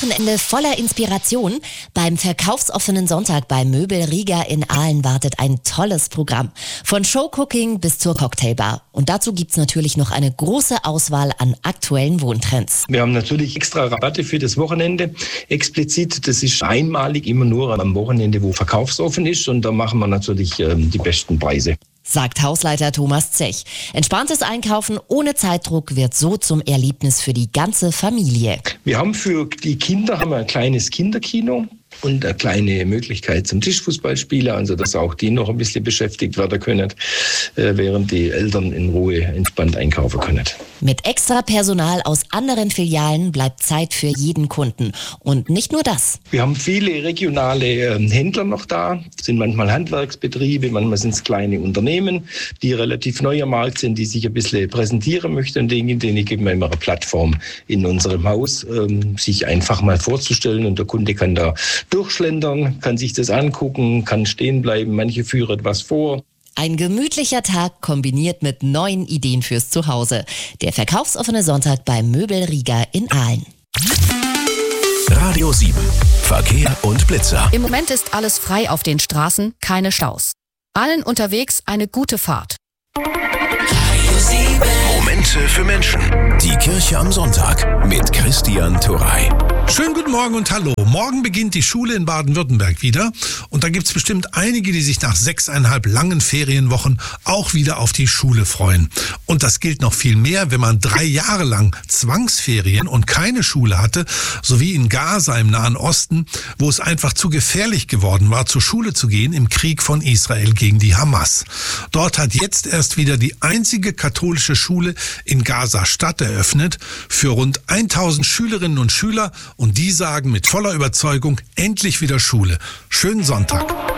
Wochenende voller Inspiration. Beim verkaufsoffenen Sonntag bei Möbel Riga in Aalen wartet ein tolles Programm. Von Showcooking bis zur Cocktailbar. Und dazu gibt's natürlich noch eine große Auswahl an aktuellen Wohntrends. Wir haben natürlich extra Rabatte für das Wochenende. Explizit, das ist einmalig, immer nur am Wochenende, wo verkaufsoffen ist. Und da machen wir natürlich die besten Preise. Sagt Hausleiter Thomas Zech. Entspanntes Einkaufen ohne Zeitdruck wird so zum Erlebnis für die ganze Familie. Wir haben für die Kinder ein kleines Kinderkino und eine kleine Möglichkeit zum Tischfußballspielen, also dass auch die noch ein bisschen beschäftigt werden können, während die Eltern in Ruhe entspannt einkaufen können. Mit extra Personal aus anderen Filialen bleibt Zeit für jeden Kunden. Und nicht nur das. Wir haben viele regionale Händler noch da. Das sind manchmal Handwerksbetriebe, manchmal sind es kleine Unternehmen, die relativ neu am Markt sind, die sich ein bisschen präsentieren möchten. Und denen geben wir immer eine Plattform in unserem Haus, sich einfach mal vorzustellen. Und der Kunde kann da durchschlendern, kann sich das angucken, kann stehen bleiben. Manche führen etwas vor. Ein gemütlicher Tag kombiniert mit neuen Ideen fürs Zuhause. Der verkaufsoffene Sonntag bei Möbel Riga in Aalen. Radio 7. Verkehr und Blitzer. Im Moment ist alles frei auf den Straßen, keine Staus. Allen unterwegs eine gute Fahrt. Momente für Menschen. Die Kirche am Sonntag mit Christian Turrey. Schönen guten Morgen und hallo. Morgen beginnt die Schule in Baden-Württemberg wieder. Und da gibt es bestimmt einige, die sich nach 6,5 langen Ferienwochen auch wieder auf die Schule freuen. Und das gilt noch viel mehr, wenn man 3 Jahre lang Zwangsferien und keine Schule hatte, so wie in Gaza im Nahen Osten, wo es einfach zu gefährlich geworden war, zur Schule zu gehen im Krieg von Israel gegen die Hamas. Dort hat jetzt erst wieder die einzige katholische Schule in Gaza-Stadt eröffnet für rund 1000 Schülerinnen und Schüler. Und die sagen mit voller Überzeugung, endlich wieder Schule. Schönen Sonntag.